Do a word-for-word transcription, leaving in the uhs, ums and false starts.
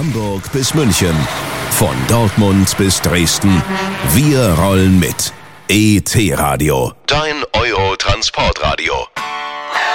Hamburg bis München, von Dortmund bis Dresden. Wir rollen mit. E T Radio, dein Euro-Transportradio.